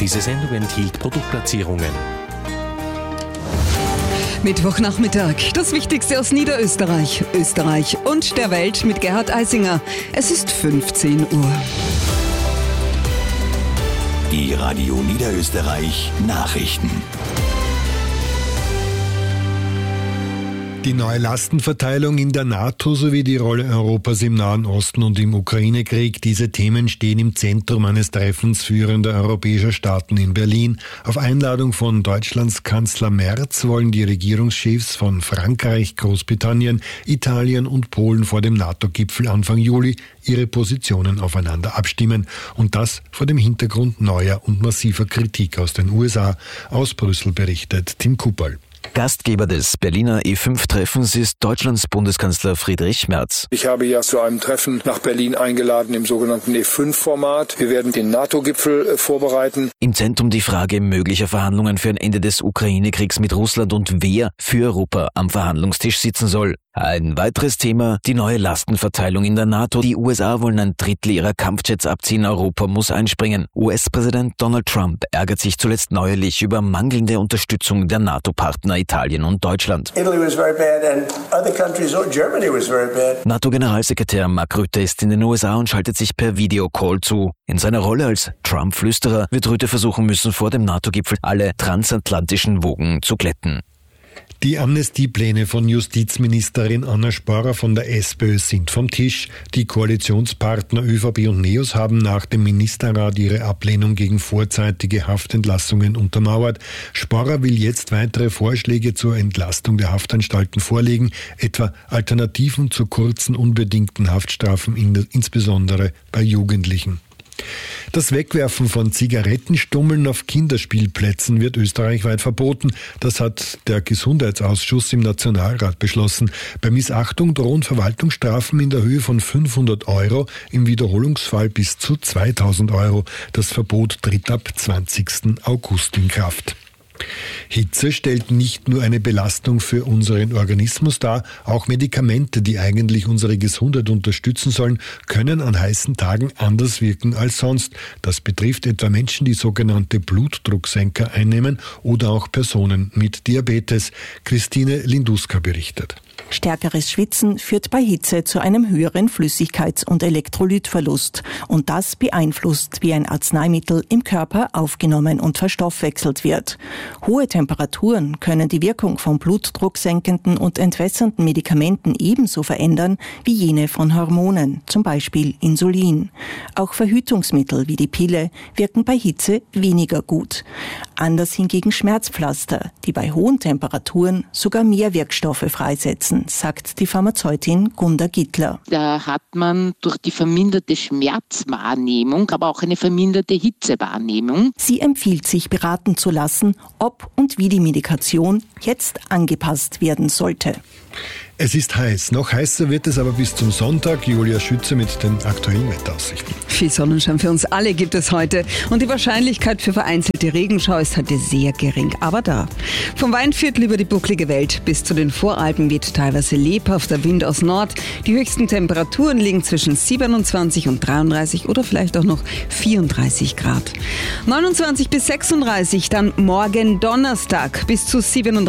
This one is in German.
Diese Sendung enthielt Produktplatzierungen. Mittwochnachmittag, das Wichtigste aus Niederösterreich, Österreich und der Welt mit Gerhard Eisinger. Es ist 15 Uhr. Die Radio Niederösterreich Nachrichten. Die neue Lastenverteilung in der NATO sowie die Rolle Europas im Nahen Osten und im Ukraine-Krieg, diese Themen stehen im Zentrum eines Treffens führender europäischer Staaten in Berlin. Auf Einladung von Deutschlands Kanzler Merz wollen die Regierungschefs von Frankreich, Großbritannien, Italien und Polen vor dem NATO-Gipfel Anfang Juli ihre Positionen aufeinander abstimmen. Und das vor dem Hintergrund neuer und massiver Kritik aus den USA. Aus Brüssel berichtet Tim Kupperl. Gastgeber des Berliner E5-Treffens ist Deutschlands Bundeskanzler Friedrich Merz. Ich habe ja zu einem Treffen nach Berlin eingeladen im sogenannten E5-Format. Wir werden den NATO-Gipfel vorbereiten. Im Zentrum die Frage möglicher Verhandlungen für ein Ende des Ukraine-Kriegs mit Russland und wer für Europa am Verhandlungstisch sitzen soll. Ein weiteres Thema, die neue Lastenverteilung in der NATO. Die USA wollen ein Drittel ihrer Kampfjets abziehen, Europa muss einspringen. US-Präsident Donald Trump ärgert sich zuletzt neuerlich über mangelnde Unterstützung der NATO-Partner Italien und Deutschland. NATO-Generalsekretär Mark Rutte ist in den USA und schaltet sich per Videocall zu. In seiner Rolle als Trump-Flüsterer wird Rutte versuchen müssen, vor dem NATO-Gipfel alle transatlantischen Wogen zu glätten. Die Amnestiepläne von Justizministerin Anna Sporrer von der SPÖ sind vom Tisch. Die Koalitionspartner ÖVP und NEOS haben nach dem Ministerrat ihre Ablehnung gegen vorzeitige Haftentlassungen untermauert. Sporrer will jetzt weitere Vorschläge zur Entlastung der Haftanstalten vorlegen, etwa Alternativen zu kurzen, unbedingten Haftstrafen, insbesondere bei Jugendlichen. Das Wegwerfen von Zigarettenstummeln auf Kinderspielplätzen wird österreichweit verboten. Das hat der Gesundheitsausschuss im Nationalrat beschlossen. Bei Missachtung drohen Verwaltungsstrafen in der Höhe von 500 €, im Wiederholungsfall bis zu 2000 €. Das Verbot tritt ab 20. August in Kraft. Hitze stellt nicht nur eine Belastung für unseren Organismus dar, auch Medikamente, die eigentlich unsere Gesundheit unterstützen sollen, können an heißen Tagen anders wirken als sonst. Das betrifft etwa Menschen, die sogenannte Blutdrucksenker einnehmen oder auch Personen mit Diabetes. Christine Linduska berichtet. Stärkeres Schwitzen führt bei Hitze zu einem höheren Flüssigkeits- und Elektrolytverlust. Und das beeinflusst, wie ein Arzneimittel im Körper aufgenommen und verstoffwechselt wird. Hohe Temperaturen können die Wirkung von blutdrucksenkenden und entwässernden Medikamenten ebenso verändern wie jene von Hormonen, zum Beispiel Insulin. Auch Verhütungsmittel wie die Pille wirken bei Hitze weniger gut. Anders hingegen Schmerzpflaster, die bei hohen Temperaturen sogar mehr Wirkstoffe freisetzen, sagt die Pharmazeutin Gunda Gittler. Da hat man durch die verminderte Schmerzwahrnehmung, aber auch eine verminderte Hitzewahrnehmung. Sie empfiehlt sich beraten zu lassen, ob und wie die Medikation jetzt angepasst werden sollte. Es ist heiß. Noch heißer wird es aber bis zum Sonntag. Julia Schütze mit den aktuellen Wetteraussichten. Viel Sonnenschein für uns alle gibt es heute. Und die Wahrscheinlichkeit für vereinzelte Regenschau ist heute sehr gering. Aber da. Vom Weinviertel über die bucklige Welt bis zu den Voralpen weht teilweise lebhafter Wind aus Nord. Die höchsten Temperaturen liegen zwischen 27 und 33 oder vielleicht auch noch 34 Grad. 29 bis 36 dann morgen Donnerstag bis zu 37.